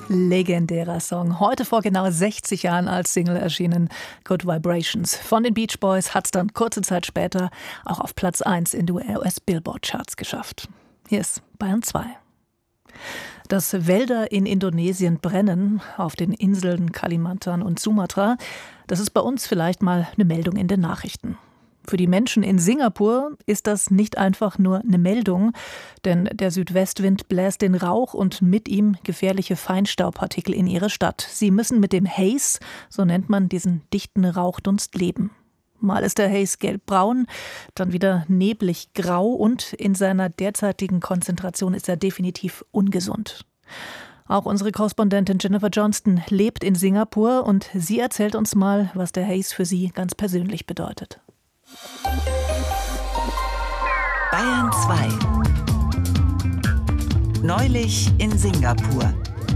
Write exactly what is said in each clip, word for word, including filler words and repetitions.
Legendärer Song. Heute vor genau sechzig Jahren als Single erschienen. Good Vibrations von den Beach Boys hat es dann kurze Zeit später auch auf Platz eins in den U S-Billboard-Charts geschafft. Hier ist Bayern zwei. Dass Wälder in Indonesien brennen, auf den Inseln Kalimantan und Sumatra, das ist bei uns vielleicht mal eine Meldung in den Nachrichten. Für die Menschen in Singapur ist das nicht einfach nur eine Meldung, denn der Südwestwind bläst den Rauch und mit ihm gefährliche Feinstaubpartikel in ihre Stadt. Sie müssen mit dem Haze, so nennt man diesen dichten Rauchdunst, leben. Mal ist der Haze gelbbraun, dann wieder neblig grau und in seiner derzeitigen Konzentration ist er definitiv ungesund. Auch unsere Korrespondentin Jennifer Johnston lebt in Singapur und sie erzählt uns mal, was der Haze für sie ganz persönlich bedeutet. Bayern zwei. Neulich in Singapur.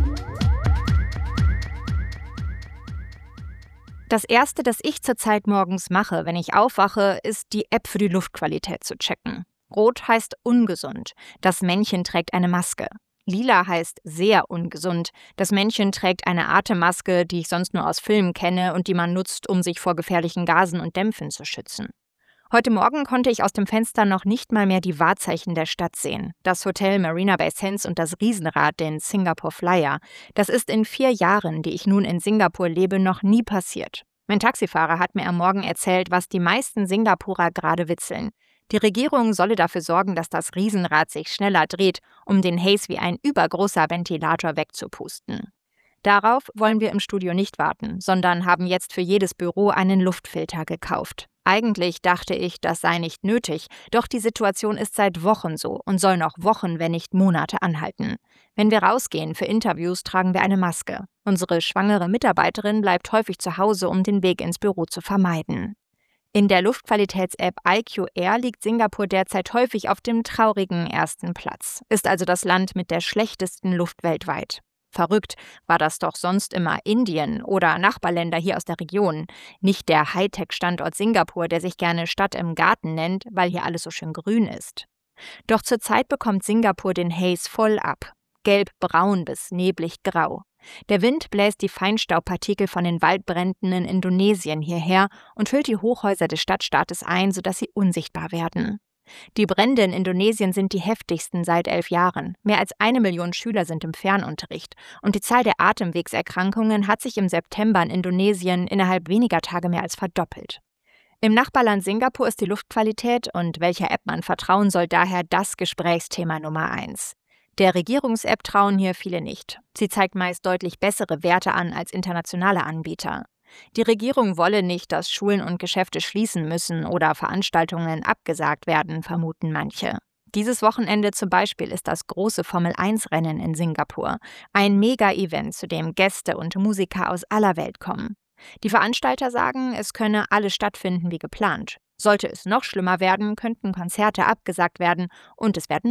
Das Erste, das ich zurzeit morgens mache, wenn ich aufwache, ist, die App für die Luftqualität zu checken. Rot heißt ungesund. Das Männchen trägt eine Maske. Lila heißt sehr ungesund. Das Männchen trägt eine Atemmaske, die ich sonst nur aus Filmen kenne und die man nutzt, um sich vor gefährlichen Gasen und Dämpfen zu schützen. Heute Morgen konnte ich aus dem Fenster noch nicht mal mehr die Wahrzeichen der Stadt sehen. Das Hotel Marina Bay Sands und das Riesenrad, den Singapore Flyer. Das ist in vier Jahren, die ich nun in Singapur lebe, noch nie passiert. Mein Taxifahrer hat mir am Morgen erzählt, was die meisten Singapurer gerade witzeln. Die Regierung solle dafür sorgen, dass das Riesenrad sich schneller dreht, um den Haze wie ein übergroßer Ventilator wegzupusten. Darauf wollen wir im Studio nicht warten, sondern haben jetzt für jedes Büro einen Luftfilter gekauft. Eigentlich dachte ich, das sei nicht nötig, doch die Situation ist seit Wochen so und soll noch Wochen, wenn nicht Monate anhalten. Wenn wir rausgehen für Interviews, tragen wir eine Maske. Unsere schwangere Mitarbeiterin bleibt häufig zu Hause, um den Weg ins Büro zu vermeiden. In der Luftqualitäts-App I Q Air liegt Singapur derzeit häufig auf dem traurigen ersten Platz, ist also das Land mit der schlechtesten Luft weltweit. Verrückt, war das doch sonst immer Indien oder Nachbarländer hier aus der Region. Nicht der Hightech-Standort Singapur, der sich gerne Stadt im Garten nennt, weil hier alles so schön grün ist. Doch zurzeit bekommt Singapur den Haze voll ab. Gelb-braun bis neblig-grau. Der Wind bläst die Feinstaubpartikel von den Waldbränden in Indonesien hierher und hüllt die Hochhäuser des Stadtstaates ein, sodass sie unsichtbar werden. Die Brände in Indonesien sind die heftigsten seit elf Jahren. Mehr als eine Million Schüler sind im Fernunterricht. Und die Zahl der Atemwegserkrankungen hat sich im September in Indonesien innerhalb weniger Tage mehr als verdoppelt. Im Nachbarland Singapur ist die Luftqualität und welcher App man vertrauen soll daher das Gesprächsthema Nummer eins. Der Regierungs-App trauen hier viele nicht. Sie zeigt meist deutlich bessere Werte an als internationale Anbieter. Die Regierung wolle nicht, dass Schulen und Geschäfte schließen müssen oder Veranstaltungen abgesagt werden, vermuten manche. Dieses Wochenende zum Beispiel ist das große Formel eins Rennen in Singapur. Ein Mega-Event, zu dem Gäste und Musiker aus aller Welt kommen. Die Veranstalter sagen, es könne alles stattfinden wie geplant. Sollte es noch schlimmer werden, könnten Konzerte abgesagt werden und es werden